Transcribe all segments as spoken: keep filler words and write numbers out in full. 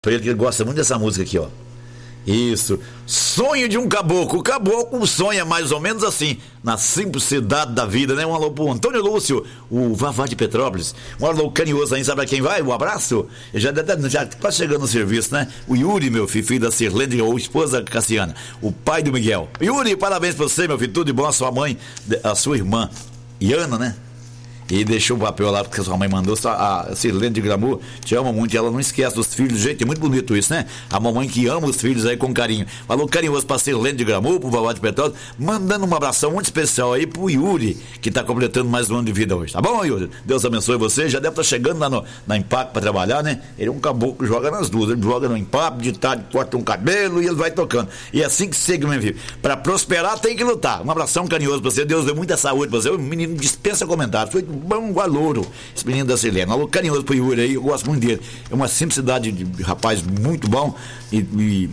Pra ele que gosta muito dessa música aqui, ó. Isso. Sonho de um caboclo. O caboclo sonha mais ou menos assim, na simplicidade da vida, né? Um alô pro Antônio Lúcio, o Vavá de Petrópolis. Um alô carinhoso aí, sabe pra quem vai? Um abraço. Já, já tá chegando no serviço, né? O Yuri, meu filho, filho da Sirlene, ou esposa da Cassiana. O pai do Miguel. Yuri, parabéns pra você, meu filho. Tudo de bom. A sua mãe, a sua irmã, Iana, né? E deixou o papel lá, porque a sua mãe mandou. A Sirlene de Glamour te ama muito e ela não esquece dos filhos. Gente, é muito bonito isso, né? A mamãe que ama os filhos aí com carinho. Falou carinhoso pra Sirlene de Glamour, pro Vavá de Petrópolis, mandando um abração muito especial aí pro Yuri, que tá completando mais um ano de vida hoje. Tá bom, Yuri? Deus abençoe você. Já deve estar tá chegando lá no, na Impact pra trabalhar, né? Ele é um caboclo que joga nas duas. Ele joga no Impact, de tarde corta um cabelo e ele vai tocando. E é assim que segue, meu filho. Pra prosperar tem que lutar. Um abração carinhoso pra você. Deus dê muita saúde pra você. O menino dispensa comentários. Foi bom valor esse menino da Sirlene. Alô carinhoso pro Yuri aí, eu gosto muito dele. É uma simplicidade de rapaz muito bom e, e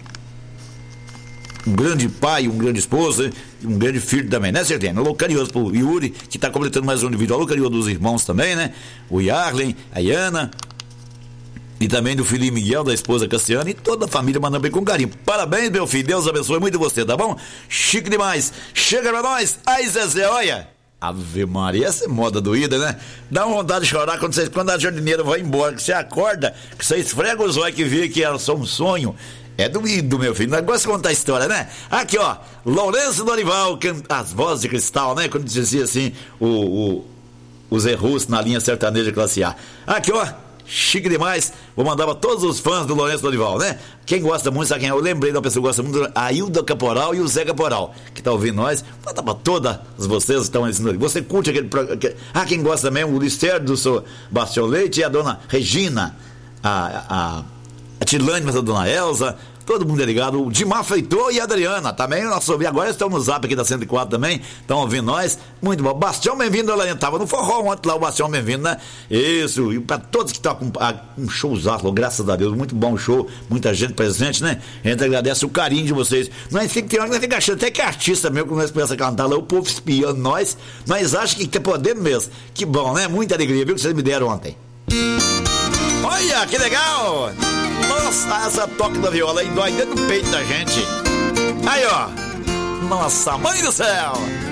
um grande pai, um grande esposo e um grande filho também, né, Sirlene? Alô carinhoso pro Yuri, que tá completando mais um vídeo. Alô carinhoso dos irmãos também, né? O Yarlen, a Iana e também do filho Miguel, da esposa Cassiana e toda a família mandando bem com carinho. Parabéns, meu filho, Deus abençoe muito você, tá bom? Chique demais. Chega pra nós, ai Zezé, olha. Ave Maria, essa é moda doída, né? Dá uma vontade de chorar quando, você, quando a jardineira vai embora, que você acorda, que você esfrega os olhos que vê que era só um sonho. É doído, meu filho. Não gosta de contar a história, né? Aqui, ó, Lourenço Dorival, as vozes de cristal, né? Quando dizia assim, o, o, o Zé Russo na linha sertaneja classe A. Aqui, ó, chique demais. Vou mandar pra todos os fãs do Lourenço Dorival, né? Quem gosta muito, sabe quem é? Eu lembrei de uma pessoa que gosta muito, a Hilda Caporal e o Zé Caporal, que tá ouvindo nós. Vou mandar pra todas vocês que estão ensinando. Você curte aquele programa? Ah, quem gosta também, o Lister do seu Bastião Leite e a dona Regina, a, a, a Tilane, a dona Elza. Todo mundo é ligado, o Dimar Feitor e a Adriana, também nosso ouvido. Agora estão no zap aqui da cento e quatro também, estão ouvindo nós, muito bom. Bastião, bem-vindo, ela tava no forró ontem lá, o Bastião, bem-vindo, né? Isso, e para todos que estão com um showzaço, graças a Deus, muito bom show, muita gente presente, né? A gente agradece o carinho de vocês. Nós fica, tem hora que nós fica achando até que é artista mesmo, quando nós começamos a cantar lá, o povo espiando nós, nós achamos que tem poder mesmo. Que bom, né? Muita alegria, viu, que vocês me deram ontem. Olha, que legal! Nossa, essa toque da viola aí dói dentro do peito da gente. Aí, ó. Nossa, mãe do céu!